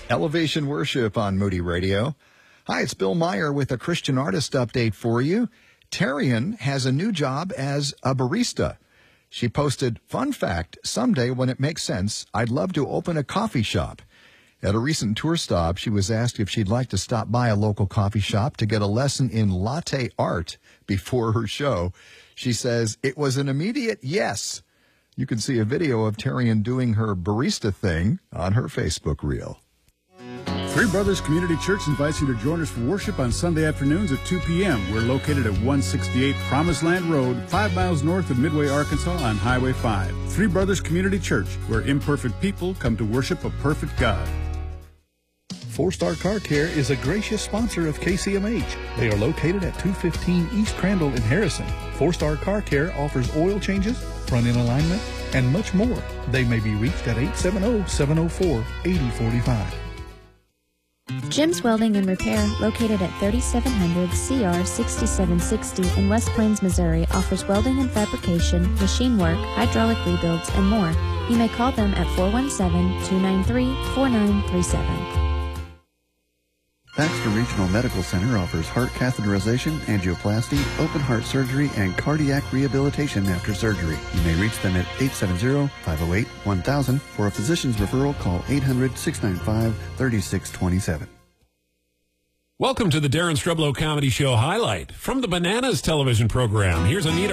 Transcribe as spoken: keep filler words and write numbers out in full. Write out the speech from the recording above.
Elevation Worship on Moody Radio. Hi, it's Bill Meyer with a Christian artist update for you. Terrian has a new job as a barista. She posted, "Fun fact, someday when it makes sense, I'd love to open a coffee shop." At a recent tour stop, she was asked if she'd like to stop by a local coffee shop to get a lesson in latte art before her show. She says, "It was an immediate yes." You can see a video of Terrian doing her barista thing on her Facebook reel. Three Brothers Community Church invites you to join us for worship on Sunday afternoons at two p.m. We're located at one sixty-eight Promised Land Road, five miles north of Midway, Arkansas on Highway five. Three Brothers Community Church, where imperfect people come to worship a perfect God. Four Star Car Care is a gracious sponsor of K C M H. They are located at two fifteen East Crandall in Harrison. Four Star Car Care offers oil changes, front-end alignment, and much more. They may be reached at eight seven zero, seven zero four, eight zero four five. Jim's Welding and Repair, located at thirty-seven hundred C R sixty-seven sixty in West Plains, Missouri, offers welding and fabrication, machine work, hydraulic rebuilds, and more. You may call them at four one seven, two nine three, four nine three seven. Baxter Regional Medical Center offers heart catheterization, angioplasty, open heart surgery, and cardiac rehabilitation after surgery. You may reach them at eight seven zero, five zero eight, one thousand. For a physician's referral, call eight hundred, six nine five, three six two seven. Welcome to the Darren Strublow Comedy Show highlight from the Bananas television program. Here's Anita